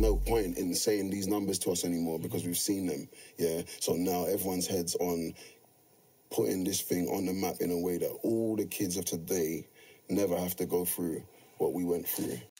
no point in saying these numbers to us anymore because we've seen them, yeah? So now everyone's head's on putting this thing on the map in a way that all the kids of today never have to go through what we went through.